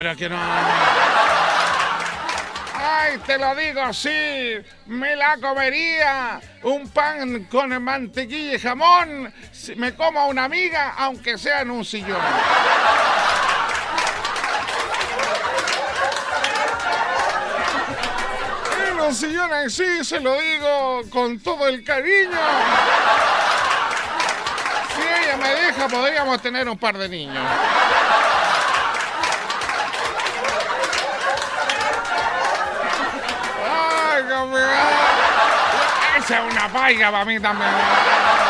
Pero que no. Ay, te lo digo así, me la comería. Un pan con mantequilla y jamón. Si me como a una amiga, aunque sea en un sillón. En un sillón en sí, se lo digo con todo el cariño. Si ella me deja, podríamos tener un par de niños. Ay, esa es una paiga para mí también.